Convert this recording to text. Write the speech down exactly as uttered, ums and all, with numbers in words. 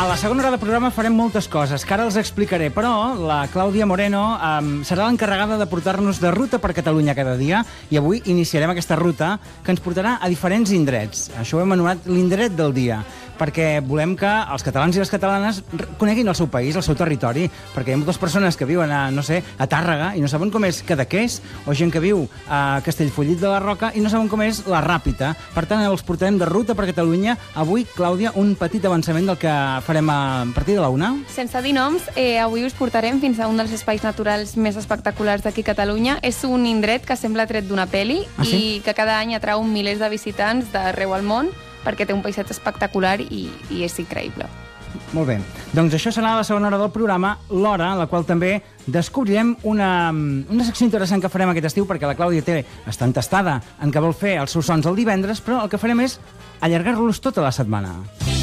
la segona hora de programa farem moltes coses, que ara els explicaré, però la Clàudia Moreno um, serà l'encarregada de portar-nos de ruta per Catalunya cada dia, i avui iniciarem aquesta ruta que ens portarà a diferents indrets. Això ho hem anomenat l'indret del dia, perquè volem que els catalans i les catalanes coneguin el seu país, el seu territori, perquè hi ha moltes persones que viuen a, no sé, a Tàrrega i no saben com és Cadaqués, o gent que viu a Castellfollit de la Roca i no saben com és la Ràpita. Per tant, els portarem de ruta per Catalunya. Avui, Clàudia, un petit avançament del que farem a partir de la una. Sense dir noms, eh, avui us portarem fins a un dels espais naturals més espectaculars d'aquí a Catalunya. És un indret que sembla tret d'una pel·li ah, sí? i que cada any atrau milers de visitants d'arreu al món, perquè té un paisatge espectacular i, i és increïble. Molt bé. Doncs això serà la segona hora del programa, l'hora en la qual també descobrirem una, una secció interessant que farem aquest estiu, perquè la Clàudia té, està entestada en què vol fer els seus sons el divendres, però el que farem és allargar-los tota la setmana.